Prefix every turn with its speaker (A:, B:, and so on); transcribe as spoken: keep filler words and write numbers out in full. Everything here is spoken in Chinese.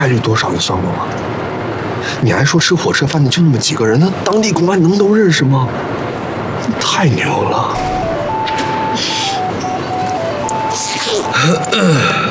A: 概率多少你算过吗？你还说吃火车饭的就那么几个人，那当地公安能都认识吗？太牛了！